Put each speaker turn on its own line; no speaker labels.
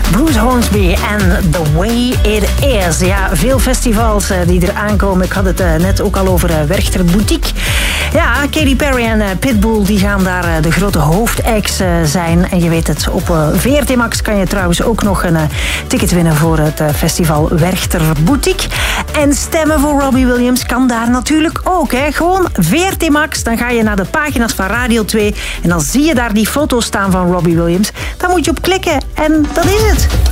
Bruce Hornsby en The Way It Is. Ja, veel festivals die er aankomen. Ik had het net ook al over Werchter Boutique. Ja, Katy Perry en Pitbull die gaan daar de grote hoofdacts zijn. En je weet het, op VRT Max kan je trouwens ook nog een ticket winnen voor het festival Werchter Boutique. En stemmen voor Robbie Williams kan daar natuurlijk ook. Hè. Gewoon VRT Max, dan ga je naar de pagina's van Radio 2 en dan zie je daar die foto's staan van Robbie Williams. Daar moet je op klikken en dat is het.